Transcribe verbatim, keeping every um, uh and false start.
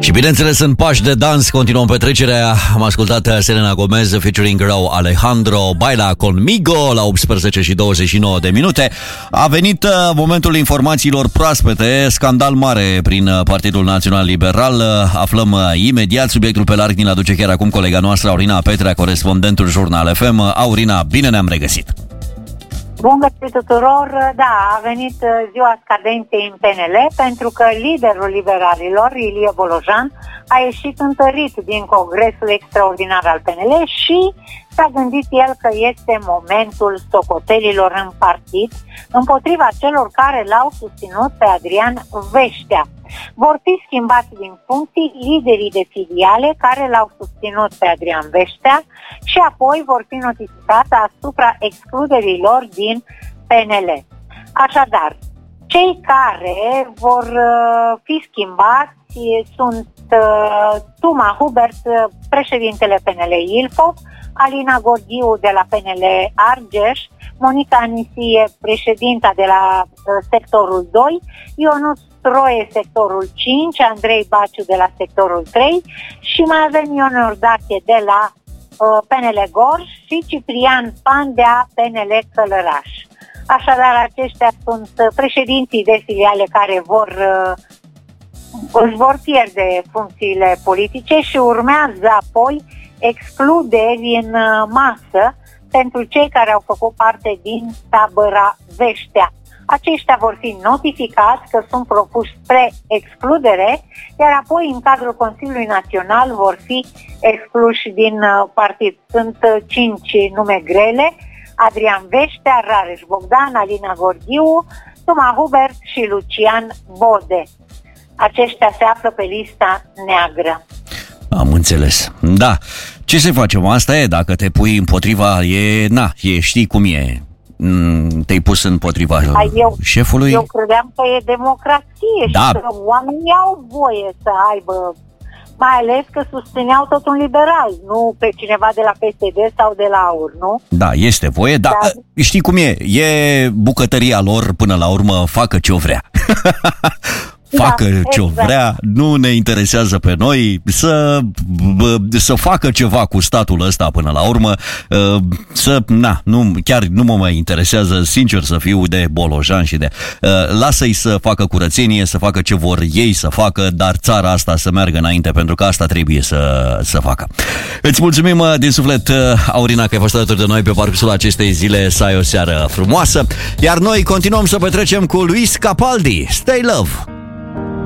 Și bineînțeles în pași de dans continuăm petrecerea. Am ascultat Selena Gomez featuring Rauw Alejandro, Baila Conmigo la optsprezece și douăzeci și nouă de minute. A venit momentul informațiilor proaspete. Scandal mare prin Partidul Național Liberal. Aflăm imediat subiectul pe larg. Ni-l aduce chiar acum colega noastră Aurina Petrea, corespondentul Jurnal F M. Aurina, bine ne-am regăsit! Bun găsit tuturor! Da, a venit ziua scadenței în P N L pentru că liderul liberalilor, Ilie Bolojan, a ieșit întărit din Congresul Extraordinar al P N L și s-a gândit el că este momentul socotelilor în partid împotriva celor care l-au susținut pe Adrian Veștea. Vor fi schimbați din funcții liderii de filiale care l-au susținut pe Adrian Veștea și apoi vor fi notificați asupra excluderii lor din P N L. Așadar, cei care vor uh, fi schimbați sunt uh, Tuma Hubert, președintele P N L Ilfov, Alina Gorghiu de la P N L Argeș, Monica Anisie, președinta de la uh, sectorul doi, Ionuț Troie, sectorul cinci, Andrei Baciu de la sectorul trei și mai avem Ion Iordache de la uh, P N L Gorj și Ciprian Pandea, P N L Călăraș. Așadar, aceștia sunt președinții de filiale care vor, uh, își vor pierde funcțiile politice și urmează apoi excluderi în uh, masă pentru cei care au făcut parte din tabăra Veștea. Aceștia vor fi notificați că sunt propuși spre excludere, iar apoi în cadrul Consiliului Național vor fi excluși din partid. Sunt cinci nume grele: Adrian Veștea, Rareș Bogdan, Alina Gorghiu, Tuma Hubert și Lucian Bode. Aceștia se află pe lista neagră. Am înțeles. Da. Ce să facem? Asta e, dacă te pui împotriva, e, na, e, știi cum e. Te-ai pus împotriva eu, șefului? Eu credeam că e democrație, da. Și că oamenii au voie să aibă, mai ales că susțineau tot un liberal, nu pe cineva de la P S D sau de la AUR, nu? Da, este voie, dar da. Știi cum e? E bucătăria lor, până la urmă, facă ce-o vrea. Facă da, ce-o exact. vrea, nu ne interesează pe noi, să, să facă ceva cu statul ăsta până la urmă, să, na, nu, chiar nu mă mai interesează, sincer să fiu, de Bolojan și de... Lasă-i să facă curățenie, să facă ce vor ei să facă, dar țara asta să meargă înainte, pentru că asta trebuie să, să facă. Îți mulțumim din suflet, Aurina, că ai fost alături de noi pe parcursul acestei zile, să ai o seară frumoasă, iar noi continuăm să petrecem cu Luis Capaldi, Stay Love.